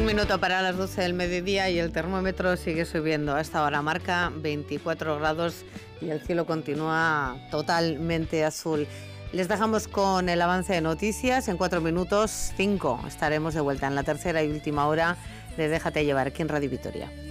Un minuto para las 12 del mediodía y el termómetro sigue subiendo. A esta hora marca 24 grados y el cielo continúa totalmente azul. Les dejamos con el avance de noticias. En 4 minutos, 5, estaremos de vuelta en la tercera y última hora de Déjate llevar aquí en Radio Vitoria.